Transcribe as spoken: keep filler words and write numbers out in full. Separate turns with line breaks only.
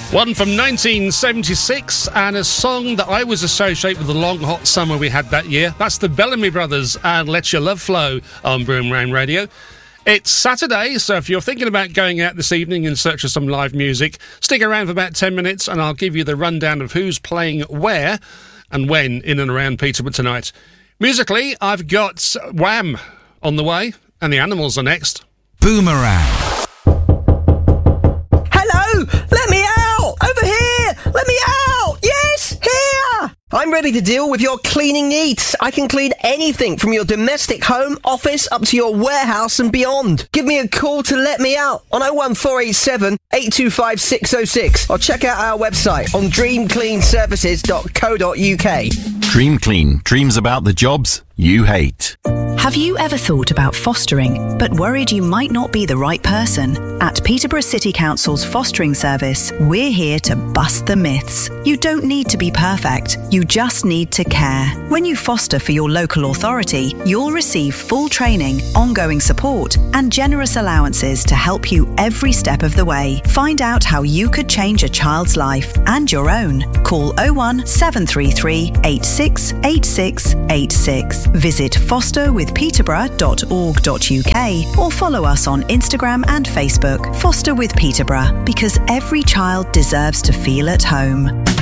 One from nineteen seventy-six, and a song that I was associated with the long, hot summer we had that year. That's the Bellamy Brothers and Let Your Love Flow on Boom Rain Radio. It's Saturday, so if you're thinking about going out this evening in search of some live music, stick around for about ten minutes and I'll give you the rundown of who's playing where and when in and around Peterborough tonight. Musically, I've got Wham on the way, and the Animals are next.
Boomerang.
Hello! Let me out! Over here! Let me out! Yes! Here! I'm ready to deal with your cleaning needs. I can clean anything from your domestic home, office, up to your warehouse and beyond. Give me a call to let me out on oh one four eight seven, eight two five, six oh six or check out our website on dream clean services dot co dot uk.
Dream Clean. Dreams about the jobs you hate.
Have you ever thought about fostering, but worried you might not be the right person? At Peterborough City Council's fostering service, we're here to bust the myths. You don't need to be perfect. You just need to care. When you foster for your local authority, you'll receive full training, ongoing support, and generous allowances to help you every step of the way. Find out how you could change a child's life and your own. Call oh one seven three three, eight six eight six eight six. Visit foster with peterborough dot org dot uk or follow us on Instagram and Facebook. Foster with Peterborough, because every child deserves to feel at home.